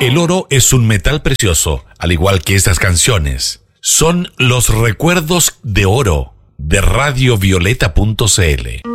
El oro es un metal precioso, al igual que estas canciones. Son los recuerdos de oro de radiovioleta.cl.